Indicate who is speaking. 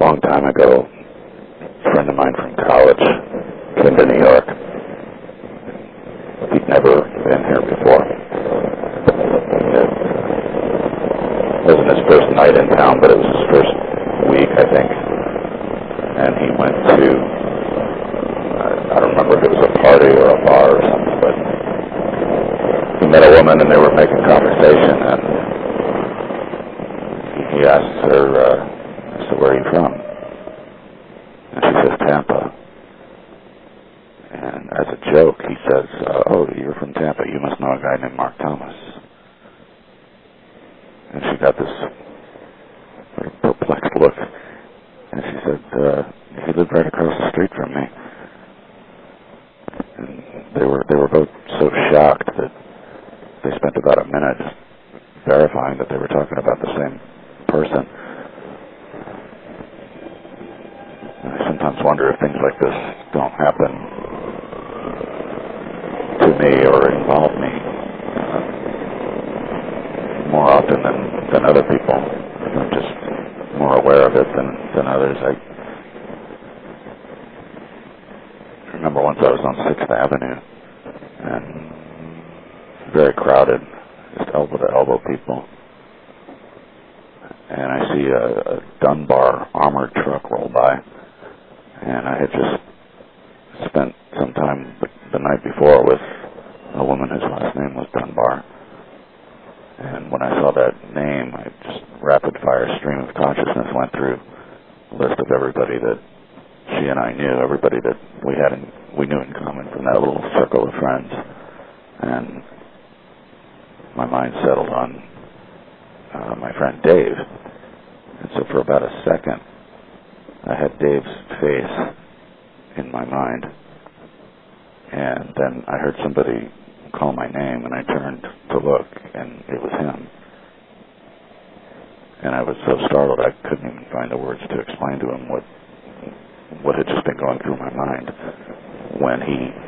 Speaker 1: long time ago, a friend of mine from college came to New York. He'd never been here before. It wasn't his first night in town, but it was his first week, I think. And he went to, I don't remember if it was a party or a bar or something, but he met a woman and they were making conversation, and he asked her, so where are you from? And she says, Tampa. And as a joke, he says, oh, you're from Tampa. You must know a guy named Mark Thomas. And she got this sort of perplexed look. And she said, he lived right across the street from me. And they were both so shocked that they spent about a minute just verifying that they were talking about the same person. And I sometimes wonder if things like this don't happen to me or involve me more often than other people. I'm just more aware of it than others. I remember once I was on 6th Avenue and very crowded, just elbow to elbow people. And I see a Dunbar armored truck roll by. And I had just spent some time the night before with a woman whose last name was Dunbar. And when I saw that name, I just rapid-fire stream of consciousness went through a list of everybody that she and I knew, everybody that we knew in common from that little circle of friends. And my mind settled on my friend Dave. And so for about a second, I had Dave's face in my mind. And then I heard somebody call my name, and I turned to look, and it was him. And I was so startled I couldn't even find the words to explain to him what had just been going through my mind when he